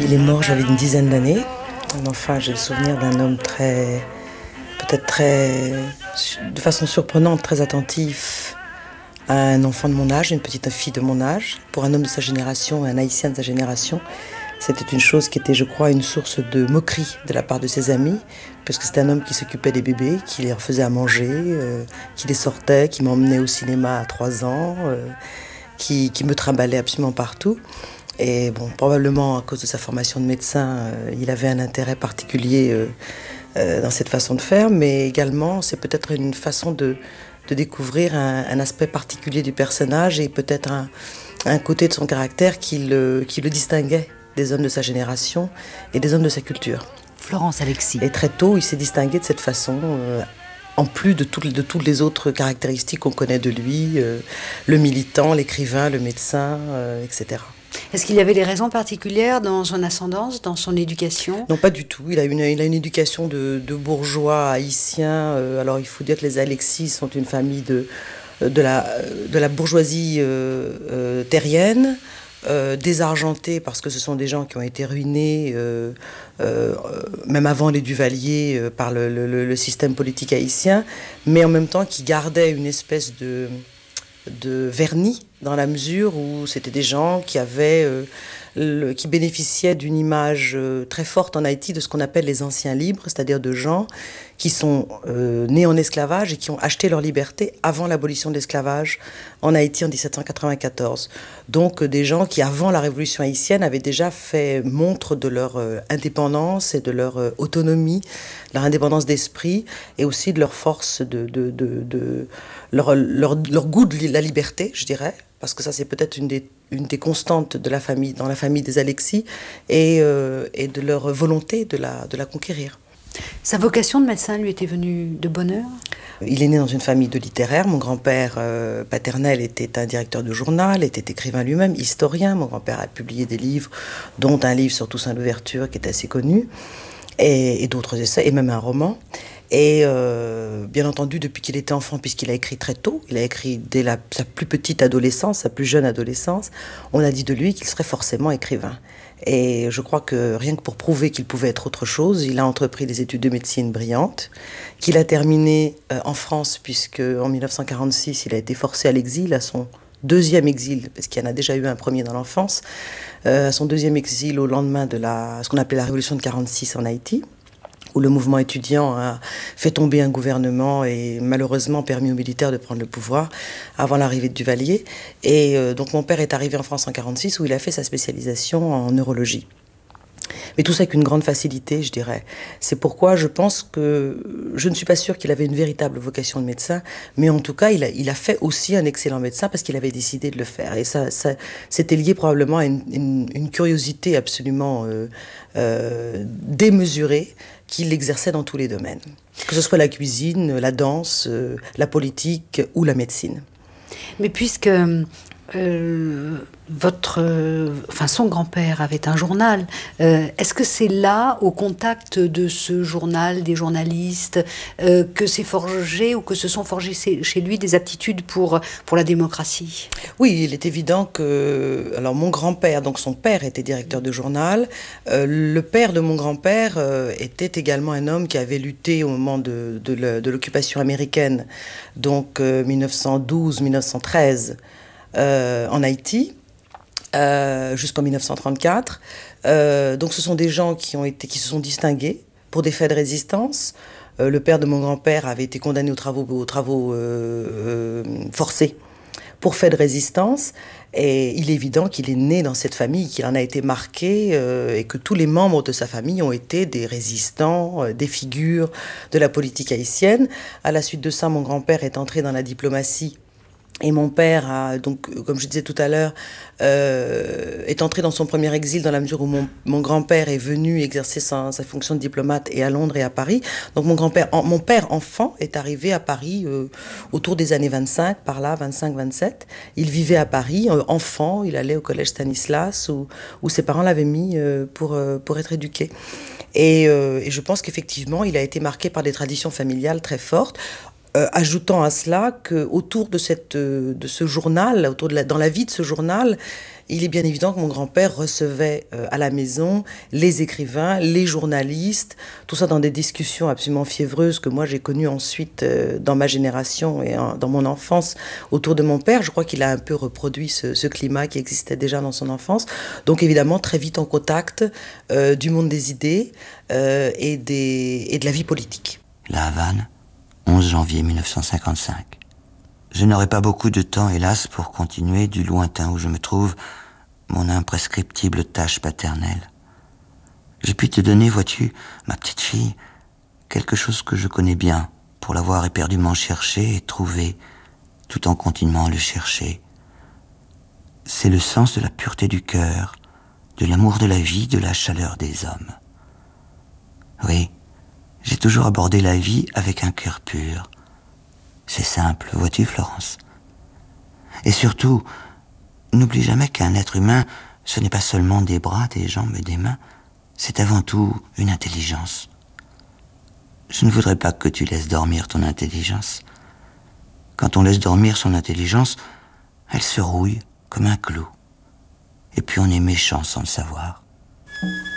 Il est mort, j'avais une dizaine d'années. Enfin, j'ai le souvenir d'un homme peut-être de façon surprenante, très attentif à un enfant de mon âge, une petite fille de mon âge. Pour un homme de sa génération, un haïtien de sa génération, c'était une chose qui était, je crois, une source de moquerie de la part de ses amis, puisque c'était un homme qui s'occupait des bébés, qui les faisait à manger, qui les sortait, qui m'emmenait au cinéma à 3 ans, qui me trimballait absolument partout. Et bon, probablement à cause de sa formation de médecin, il avait un intérêt particulier dans cette façon de faire, mais également c'est peut-être une façon de découvrir un aspect particulier du personnage et peut-être un côté de son caractère qui le distinguait des hommes de sa génération et des hommes de sa culture. Florence Alexis. Et très tôt, il s'est distingué de cette façon, en plus de toutes les autres caractéristiques qu'on connaît de lui, le militant, l'écrivain, le médecin, etc. Est-ce qu'il y avait des raisons particulières dans son ascendance, dans son éducation ? Non, pas du tout. Il a une éducation de bourgeois haïtiens. Alors, il faut dire que les Alexis sont une famille de la bourgeoisie terrienne, désargentée parce que ce sont des gens qui ont été ruinés, même avant les Duvalier, par le système politique haïtien, mais en même temps qui gardaient une espèce de vernis, dans la mesure où c'était des gens qui qui bénéficiaient d'une image très forte en Haïti de ce qu'on appelle les anciens libres, c'est-à-dire de gens qui sont nés en esclavage et qui ont acheté leur liberté avant l'abolition de l'esclavage en Haïti en 1794. Donc des gens qui, avant la révolution haïtienne, avaient déjà fait montre de leur indépendance et de leur autonomie, leur indépendance d'esprit et aussi de leur force, leur goût de la liberté, je dirais, parce que ça c'est peut-être une des constantes de la famille, dans la famille des Alexis, et de leur volonté de la conquérir. Sa vocation de médecin lui était venue de bonne heure ? Il est né dans une famille de littéraires. Mon grand-père paternel était un directeur de journal, était écrivain lui-même, historien. Mon grand-père a publié des livres, dont un livre sur Toussaint Louverture qui est assez connu, et d'autres essais, et même un roman. Et bien entendu, depuis qu'il était enfant, puisqu'il a écrit très tôt, il a écrit dès sa plus petite adolescence, sa plus jeune adolescence, on a dit de lui qu'il serait forcément écrivain. Et je crois que rien que pour prouver qu'il pouvait être autre chose, il a entrepris des études de médecine brillantes, qu'il a terminées en France, puisque en 1946, il a été forcé à l'exil, à son deuxième exil, parce qu'il y en a déjà eu un premier dans l'enfance, son deuxième exil au lendemain de ce qu'on appelait la révolution de 46 en Haïti, où le mouvement étudiant a fait tomber un gouvernement et malheureusement permis aux militaires de prendre le pouvoir avant l'arrivée de Duvalier. Et donc mon père est arrivé en France en 1946 où il a fait sa spécialisation en neurologie. Mais tout ça avec une grande facilité, je dirais. C'est pourquoi je pense que je ne suis pas sûre qu'il avait une véritable vocation de médecin, mais en tout cas, il a fait aussi un excellent médecin parce qu'il avait décidé de le faire. Et ça c'était lié probablement à une curiosité absolument démesurée qu'il exerçait dans tous les domaines, que ce soit la cuisine, la danse, la politique ou la médecine. Mais puisque son grand-père avait un journal. Est-ce que c'est là, au contact de ce journal, des journalistes, que s'est forgé ou que se sont forgées chez lui des aptitudes pour la démocratie ? Oui, il est évident que... Alors mon grand-père, donc son père était directeur de journal. Le père de mon grand-père était également un homme qui avait lutté au moment de l'occupation américaine, donc 1912-1913. En Haïti, jusqu'en 1934. Donc ce sont des gens qui se sont distingués pour des faits de résistance. Le père de mon grand-père avait été condamné aux travaux forcés pour faits de résistance. Et il est évident qu'il est né dans cette famille, qu'il en a été marqué et que tous les membres de sa famille ont été des résistants, des figures de la politique haïtienne. À la suite de ça, mon grand-père est entré dans la diplomatie. Et mon père, donc, comme je disais tout à l'heure, est entré dans son premier exil dans la mesure où mon grand-père est venu exercer sa fonction de diplomate et à Londres et à Paris. Donc mon père enfant est arrivé à Paris autour des années 25, par là, 25-27. Il vivait à Paris, enfant, il allait au collège Stanislas où ses parents l'avaient mis pour être éduqué. Et je pense qu'effectivement, il a été marqué par des traditions familiales très fortes. ajoutant à cela qu'autour de ce journal, dans la vie de ce journal, il est bien évident que mon grand-père recevait à la maison les écrivains, les journalistes, tout ça dans des discussions absolument fiévreuses que moi j'ai connues ensuite dans ma génération et dans mon enfance autour de mon père. Je crois qu'il a un peu reproduit ce climat qui existait déjà dans son enfance. Donc évidemment très vite en contact du monde des idées et de la vie politique. La Havane, 11 janvier 1955. Je n'aurai pas beaucoup de temps, hélas, pour continuer du lointain où je me trouve mon imprescriptible tâche paternelle. J'ai pu te donner, vois-tu, ma petite fille, quelque chose que je connais bien, pour l'avoir éperdument cherché et trouvé, tout en continuant à le chercher. C'est le sens de la pureté du cœur, de l'amour de la vie, de la chaleur des hommes. Oui, j'ai toujours abordé la vie avec un cœur pur. C'est simple, vois-tu, Florence? Et surtout, n'oublie jamais qu'un être humain, ce n'est pas seulement des bras, des jambes et des mains, c'est avant tout une intelligence. Je ne voudrais pas que tu laisses dormir ton intelligence. Quand on laisse dormir son intelligence, elle se rouille comme un clou. Et puis on est méchant sans le savoir.